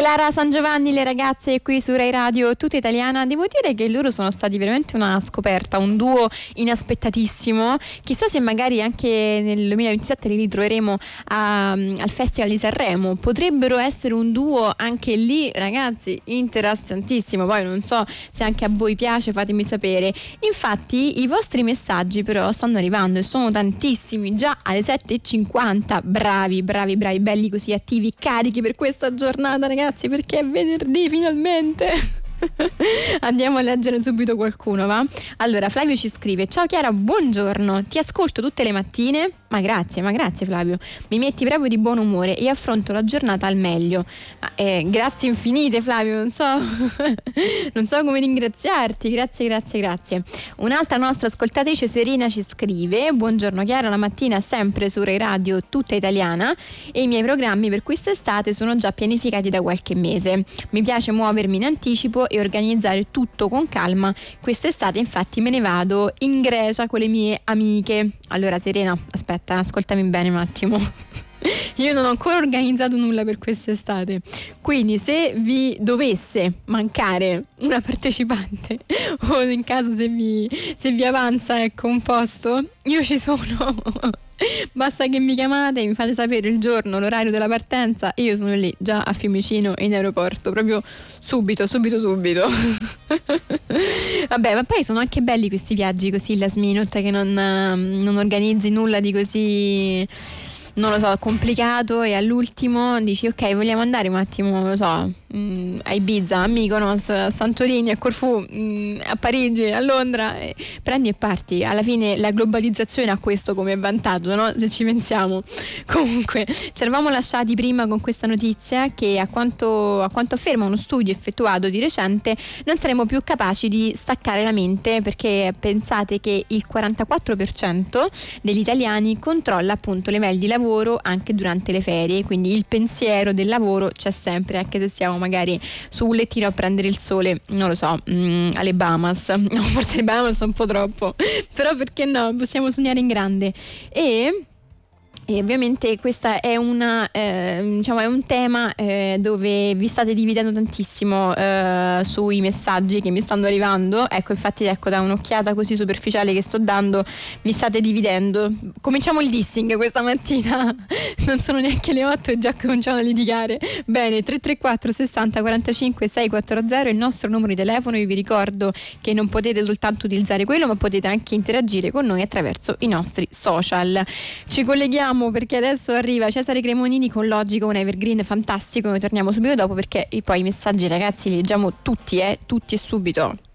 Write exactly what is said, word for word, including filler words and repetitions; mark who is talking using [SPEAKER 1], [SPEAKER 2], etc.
[SPEAKER 1] Clara San Giovanni, le ragazze qui su Rai Radio Tutta Italiana. Devo dire che loro sono stati veramente una scoperta, un duo inaspettatissimo. Chissà se magari anche nel duemilaventisette li ritroveremo a, al Festival di Sanremo. Potrebbero essere un duo anche lì, ragazzi, interessantissimo. Poi non so se anche a voi piace, fatemi sapere. Infatti i vostri messaggi però stanno arrivando e sono tantissimi, già alle sette e cinquanta. Bravi, bravi, bravi, belli così attivi, carichi per questa giornata, ragazzi, perché è venerdì finalmente. Andiamo a leggere subito qualcuno, va? Allora, Flavio ci scrive: ciao Chiara, buongiorno, ti ascolto tutte le mattine. Ma grazie, ma grazie Flavio, mi metti proprio di buon umore e affronto la giornata al meglio. Ma, eh, grazie infinite Flavio, non so non so come ringraziarti. Grazie, grazie, grazie. Un'altra nostra ascoltatrice, Serena, ci scrive: buongiorno Chiara, la mattina sempre su Rai Radio Tutta Italiana e i miei programmi per quest'estate sono già pianificati da qualche mese. Mi piace muovermi in anticipo e organizzare tutto con calma. Quest'estate infatti me ne vado in Grecia con le mie amiche. Allora Serena, aspetta, ascoltami bene un attimo. Io non ho ancora organizzato nulla per quest'estate, quindi se vi dovesse mancare una partecipante o in caso se vi, se vi avanza ecco un posto, io ci sono. Basta che mi chiamate, mi fate sapere il giorno, l'orario della partenza e io sono lì già a Fiumicino in aeroporto, proprio subito, subito, subito. Vabbè, ma poi sono anche belli questi viaggi così last minute, che non, non organizzi nulla di così, non lo so, complicato, e all'ultimo dici ok, vogliamo andare un attimo, non lo so, mh, a Ibiza, a Mykonos, a Santorini, a Corfù, mh, a Parigi, a Londra, e prendi e parti. Alla fine la globalizzazione ha questo come vantaggio, no? Se ci pensiamo. Comunque ci eravamo lasciati prima con questa notizia che a quanto, a quanto afferma uno studio effettuato di recente non saremo più capaci di staccare la mente, perché pensate che il quarantaquattro per cento degli italiani controlla appunto le mail di lavoro anche durante le ferie, quindi il pensiero del lavoro c'è sempre, anche se siamo magari su un lettino a prendere il sole, non lo so, mh, alle Bahamas. No, forse le Bahamas è un po' troppo, però perché no, possiamo sognare in grande. E E ovviamente questa è una eh, diciamo è un tema eh, dove vi state dividendo tantissimo eh, sui messaggi che mi stanno arrivando. Ecco, infatti, ecco, da un'occhiata così superficiale che sto dando, vi state dividendo. Cominciamo il dissing questa mattina. Non sono neanche le otto e già cominciamo a litigare. Bene, tre tre quattro sessanta quarantacinque seicentoquaranta è il nostro numero di telefono. Io vi ricordo che non potete soltanto utilizzare quello, ma potete anche interagire con noi attraverso i nostri social. Ci colleghiamo perché adesso arriva Cesare Cremonini con Logico, un evergreen fantastico. Noi torniamo subito dopo, perché poi i messaggi, ragazzi, li leggiamo tutti, eh, tutti e subito.